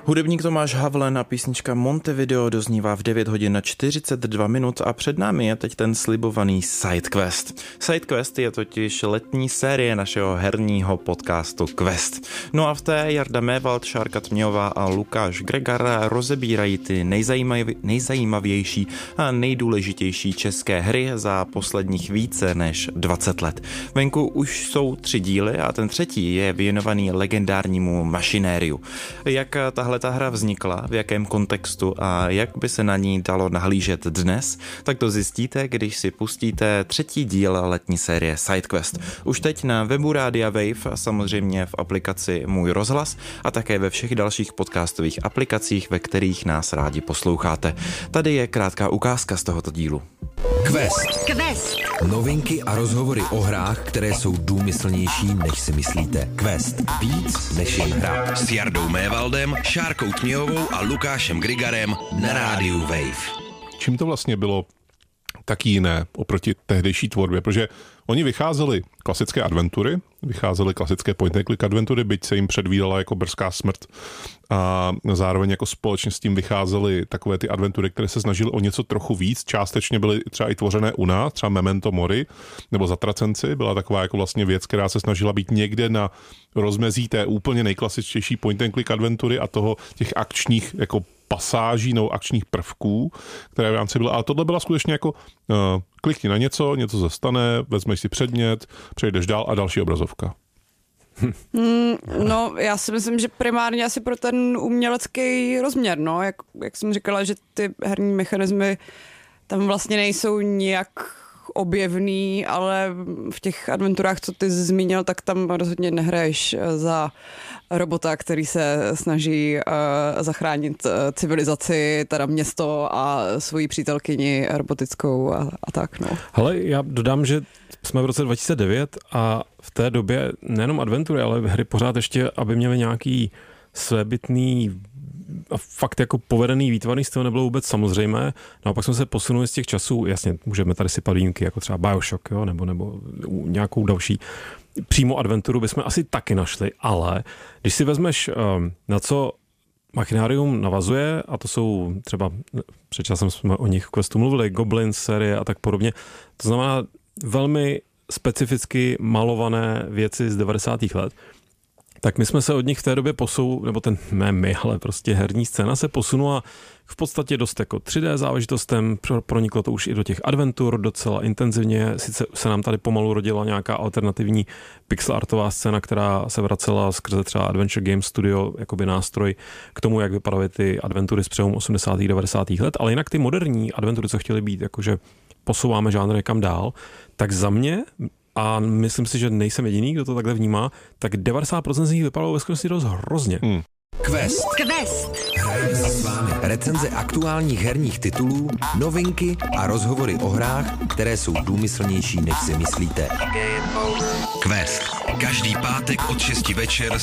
Hudebník Tomáš Havlen a písnička Montevideo doznívá v 9 hodin na 42 minut a před námi je teď ten slibovaný SideQuest. SideQuest je totiž letní série našeho herního podcastu Quest. No a v té Jarda Mévald, Šárka Tměhová a Lukáš Gregar rozebírají ty nejzajímavější a nejdůležitější české hry za posledních více než 20 let. Venku už jsou 3 díly a ten třetí je věnovaný legendárnímu mašinériu. Jak tahle ta hra vznikla, v jakém kontextu a jak by se na ní dalo nahlížet dnes, tak to zjistíte, když si pustíte 3. díl letní série SideQuest. Už teď na webu Rádia Wave a samozřejmě v aplikaci Můj rozhlas a také ve všech dalších podcastových aplikacích, ve kterých nás rádi posloucháte. Tady je krátká ukázka z tohoto dílu. Quest. Novinky a rozhovory o hrách, které jsou důmyslnější, než si myslíte. Quest. Víc než jen hra. S Jardou Mévaldem, Šárkou Tměhovou a Lukášem Grigarem na rádiu Wave. Čím to vlastně bylo tak jiné oproti tehdejší tvorbě? Protože oni vycházeli klasické adventury, vycházely klasické point-and-click adventury, byť se jim předvídala jako brzká smrt a zároveň jako společně s tím vycházely takové ty adventury, které se snažily o něco trochu víc, částečně byly třeba i tvořené u nás, třeba Memento Mori nebo Zatracenci, byla taková jako vlastně věc, která se snažila být někde na rozmezí té úplně nejklasičtější point-and-click adventury a toho těch akčních jako pasáží nebo akčních prvků, které v rámci byly, ale tohle byla skutečně jako klikni na něco se stane, vezmeš si předmět, přejdeš dál a další obrazovka. No, já si myslím, že primárně asi pro ten umělecký rozměr, no, jak jsem říkala, že ty herní mechanismy tam vlastně nejsou nijak objevný, ale v těch adventurách, co ty zmínil, tak tam rozhodně nehraješ za robota, který se snaží zachránit civilizaci, teda město a svoji přítelkyni robotickou a tak, no. Hele, já dodám, že jsme v roce 2009 a v té době nejenom adventury, ale hry pořád ještě, aby měly nějaký svébytný a fakt jako povedený výtvarný styl nebylo vůbec samozřejmé. No a pak jsme se posunuli z těch časů, jasně, můžeme tady sypat výjimky, jako třeba BioShock, jo, nebo nějakou další přímo adventuru bychom asi taky našli, ale když si vezmeš, na co Machinarium navazuje, a to jsou třeba, před časem jsme o nich v Questu mluvili, Goblins série a tak podobně, to znamená velmi specificky malované věci z 90. let, tak my jsme se od nich v té době nebo ale prostě herní scéna se posunula v podstatě dost jako 3D záležitostem, proniklo to už i do těch adventur docela intenzivně, sice se nám tady pomalu rodila nějaká alternativní pixelartová scéna, která se vracela skrze třeba Adventure Game Studio, jakoby nástroj k tomu, jak vypadaly ty adventury z přelomu 80. a 90. let, ale jinak ty moderní adventury, co chtěly být, jakože posouváme žánr někam dál, tak za mě, a myslím si, že nejsem jediný, kdo to takhle vnímá, tak 90% z nich vypadalo ve skutečnosti dost hrozně. Quest. Hrajeme si s vámi recenze aktuálních herních titulů, novinky a rozhovory o hrách, které jsou důmyslnější, než si myslíte. Quest. Každý pátek od 6 večer